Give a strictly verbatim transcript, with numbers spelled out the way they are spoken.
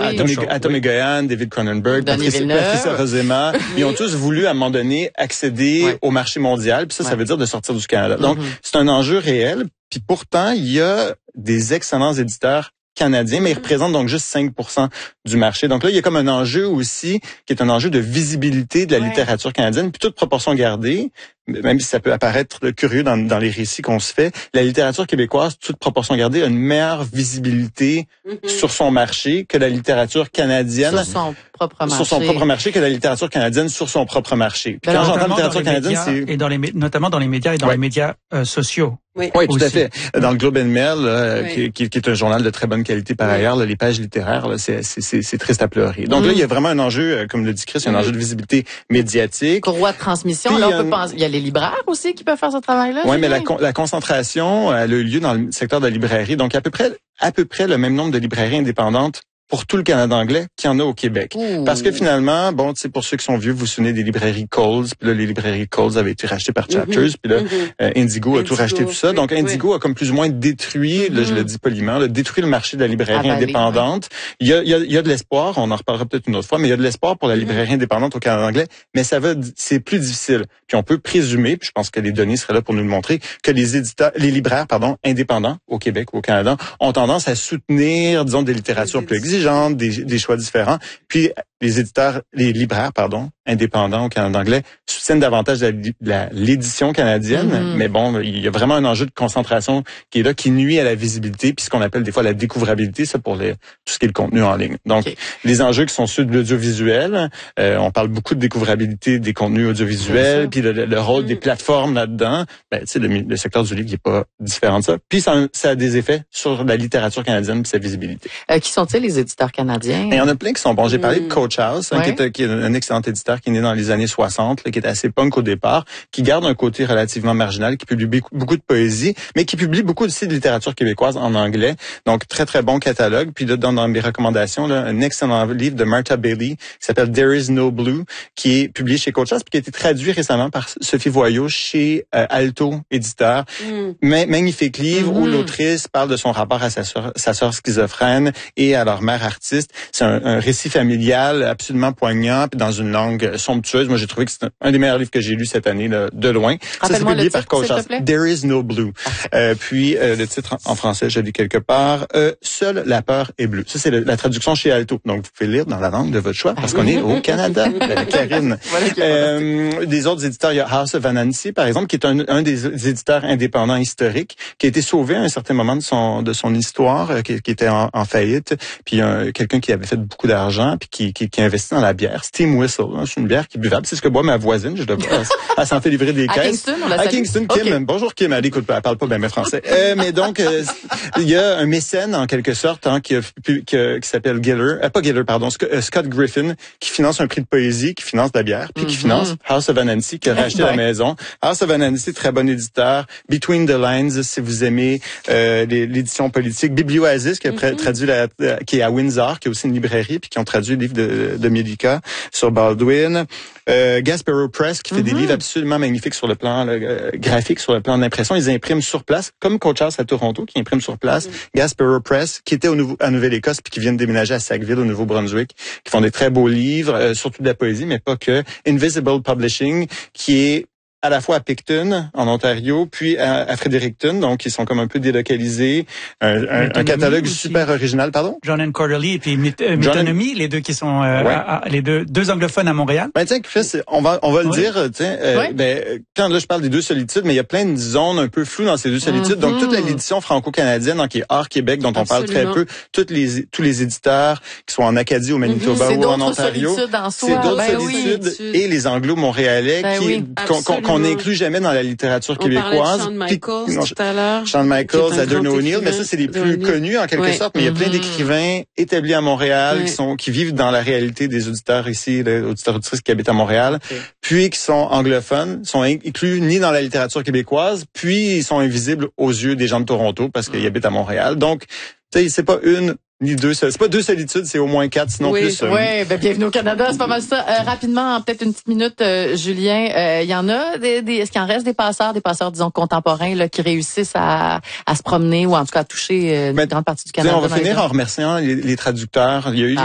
oui. Atomic, Atomic oui. Goyan, David Cronenberg, Patricia, Patricia Rozema, oui. ils ont tous voulu à un moment donné accéder oui. au marché mondial. Puis ça, ouais. ça veut dire de sortir du Canada. Mm-hmm. Donc, c'est un enjeu réel. Puis pourtant, il y a des excellents éditeurs canadiens, mais ils représentent donc juste cinq pour cent du marché. Donc là, il y a comme un enjeu aussi qui est un enjeu de visibilité de la ouais. littérature canadienne, puis toute proportion gardée, même si ça peut apparaître curieux dans, dans les récits qu'on se fait, la littérature québécoise, toute proportion gardée, a une meilleure visibilité mm-hmm. sur son marché que la littérature canadienne. Sur son propre marché. Sur son propre marché que la littérature canadienne sur son propre marché. Puis quand j'entends littérature canadienne, c'est... Et dans les, notamment dans les médias et dans ouais. les médias euh, sociaux. Oui, oui tout à fait. Dans le Globe and Mail, euh, oui. qui, qui est un journal de très bonne qualité par oui. ailleurs, là, les pages littéraires, là, c'est, c'est, c'est triste à pleurer. Donc mmh. là, il y a vraiment un enjeu, comme le dit Chris, il y a un mmh. enjeu de visibilité médiatique. Courroie de transmission. Puis, là, on peut euh, penser, il y a les libraires aussi qui peuvent faire ce travail-là. Oui, mais la, la concentration, elle a eu lieu dans le secteur de la librairie. Donc, à peu près, à peu près le même nombre de librairies indépendantes pour tout le Canada anglais qu'il y en a au Québec. Mmh. Parce que finalement, bon, tu sais, pour ceux qui sont vieux, vous vous souvenez des librairies Coles, puis là, les librairies Coles avaient été rachetées par Chapters, mmh. puis là, mmh. euh, Indigo a Indigo, tout racheté, tout ça. Oui, Donc, Indigo oui. a comme plus ou moins détruit, mmh. là, je le dis poliment, là, détruit le marché de la librairie Avalé, indépendante. Ouais. Il y a, il y a, il y a de l'espoir, on en reparlera peut-être une autre fois, mais il y a de l'espoir pour la librairie mmh. indépendante au Canada anglais, mais ça va, c'est plus difficile. Puis on peut présumer, puis je pense que les données seraient là pour nous le montrer, que les éditeurs, les libraires, pardon, indépendants au Québec ou au Canada ont tendance à soutenir, disons, des littératures plus exigeantes, des, des choix différents. Puis les éditeurs, les libraires, pardon, indépendants au Canada anglais, soutiennent davantage la, la, l'édition canadienne. Mm-hmm. Mais bon, il y a vraiment un enjeu de concentration qui est là, qui nuit à la visibilité, puis ce qu'on appelle des fois la découvrabilité, ça pour les, tout ce qui est le contenu en ligne. Donc, okay. les enjeux qui sont ceux de l'audiovisuel, euh, on parle beaucoup de découvrabilité des contenus audiovisuels, puis le, le rôle mm-hmm. des plateformes là-dedans. Ben, tu sais, le, le secteur du livre, il n'est pas différent de ça. Puis ça, ça a des effets sur la littérature canadienne puis sa visibilité. Euh, qui sont-ils les éditeurs canadiens? Il y en a plein qui sont bons. J'ai parlé de Coach House, hein, ouais. qui, est, qui est un excellent éditeur qui est né dans les années soixante, là, qui est assez punk au départ, qui garde un côté relativement marginal, qui publie beaucoup de poésie, mais qui publie beaucoup aussi de littérature québécoise en anglais. Donc, très, très bon catalogue. Puis là, dans, dans mes recommandations, là, un excellent livre de Martha Bailey qui s'appelle There is no Blue, qui est publié chez Coach House, puis qui a été traduit récemment par Sophie Voyot chez euh, Alto Éditeur. Mm. Mais, magnifique livre mm-hmm. où l'autrice parle de son rapport à sa sœur, sa sœur schizophrène et à leur mère artiste. C'est un, un récit familial absolument poignant, puis dans une langue somptueuse. Moi, j'ai trouvé que c'est un, un des meilleurs livres que j'ai lu cette année, là, de loin. Ça, c'est publié par Coach House. There is no blue. Euh, puis, euh, le titre en, en français, je l'ai quelque part. Euh, Seule la peur est bleue. Ça, c'est le, la traduction chez Alto. Donc, vous pouvez lire dans la langue de votre choix, parce qu'on est au Canada. Karine. Euh, des autres éditeurs, il y a House of Anansi, par exemple, qui est un, un des éditeurs indépendants historiques, qui a été sauvé à un certain moment de son de son histoire, euh, qui, qui était en, en faillite. Puis, euh, quelqu'un qui avait fait beaucoup d'argent, puis qui, qui, qui investit dans la bière. Steam Whistle, hein, c'est une bière qui est buvable. C'est ce que boit ma voisine. Je dois pas. Elle s'en fait livrer des à caisses. Kingston, on la à Kingston, Kim. Okay. Bonjour Kim. Elle écoute pas, elle parle pas bien mais français. Euh, mais donc, euh, il y a un mécène en quelque sorte hein, qui, a, qui, qui s'appelle Giller, euh, pas Giller, pardon, Scott Griffin, qui finance un prix de poésie, qui finance de la bière, puis mm-hmm. qui finance House of Anansi, qui a racheté la maison. House of Anansi, très bon éditeur. Between the Lines, si vous aimez euh, l'édition politique. Biblioasis, qui a mm-hmm. traduit la, qui est à Windsor, qui est aussi une librairie, puis qui ont traduit le livre de, de Milica sur Baldwin. Euh, Gaspero Press, qui fait mm-hmm. des livres absolument magnifiques sur le plan là, euh, graphique, sur le plan d'impression. Ils impriment sur place, comme Coach House à Toronto, qui imprime sur place. Mm-hmm. Gaspero Press, qui était au nouveau, à Nouvelle-Écosse, puis qui viennent déménager à Sackville, au Nouveau-Brunswick, qui font des très beaux livres, euh, surtout de la poésie, mais pas que. Invisible Publishing, qui est à la fois à Picton, en Ontario, puis à, à Fredericton, donc ils sont comme un peu délocalisés. Un, un, un catalogue aussi. Super original, pardon? John and Quarterly et puis Metonymy, les deux qui sont euh, ouais. à, à, les deux deux anglophones à Montréal. Ben tiens, Chris, on va on va le ouais. dire, tiens, euh, ouais. ben quand là je parle des deux solitudes, mais il y a plein de zones un peu floues dans ces deux solitudes. Mm-hmm. Donc toute l'édition franco-canadienne, donc qui est hors Québec, dont Absolument. on parle très peu, toutes les tous les éditeurs qui sont en Acadie, au Manitoba mm-hmm. ou en Ontario, en c'est d'autres ben solitudes oui, et les Anglo-Montréalais ben qui oui. qu'on qu'on, qu'on inclut jamais dans la littérature on québécoise. Sean Michaels non, tout à l'heure. Sean Michaels, Adorno O'Neill, mais ça c'est les plus connus en quelque ouais. sorte. Mais mm-hmm. il y a plein d'écrivains établis à Montréal ouais. qui sont qui vivent dans la réalité des auditeurs ici, les auditeurs auditrices qui habitent à Montréal, okay. puis qui sont anglophones, sont inclus ni dans la littérature québécoise, puis ils sont invisibles aux yeux des gens de Toronto parce qu'ils mm. habitent à Montréal. Donc, tu sais, c'est pas une ni deux, c'est pas deux solitudes, c'est au moins quatre, sinon oui, plus. Euh... Oui, ben bienvenue au Canada, c'est pas mal ça. Euh, rapidement, peut-être une petite minute, euh, Julien, il euh, y en a des, des est-ce qu'il en reste des passeurs, des passeurs disons contemporains là qui réussissent à, à se promener ou en tout cas à toucher euh, une grande partie du Canada. On va finir en remerciant les, les traducteurs. Il y a eu